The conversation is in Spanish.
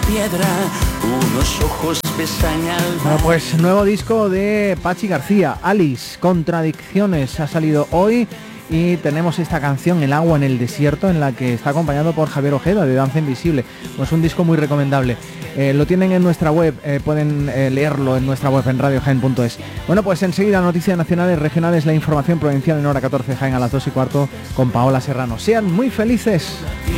piedra, unos ojos pestañas. Bueno, pues nuevo disco de Pachi García, Alice, Contradicciones, ha salido hoy. Y tenemos esta canción, El agua en el desierto, en la que está acompañado por Javier Ojeda, de Danza Invisible. Pues un disco muy recomendable. Lo tienen en nuestra web, pueden leerlo en nuestra web en radiojaen.es. Bueno, pues enseguida noticias nacionales, regionales, la información provincial en hora 14 Jaén a las 2:15 con Paola Serrano. Sean muy felices.